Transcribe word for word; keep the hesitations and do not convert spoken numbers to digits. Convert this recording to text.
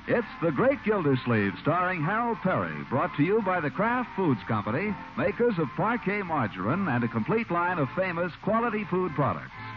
It's The Great Gildersleeve, starring Harold Perry, brought to you by the Kraft Foods Company, makers of Parquet margarine and a complete line of famous quality food products.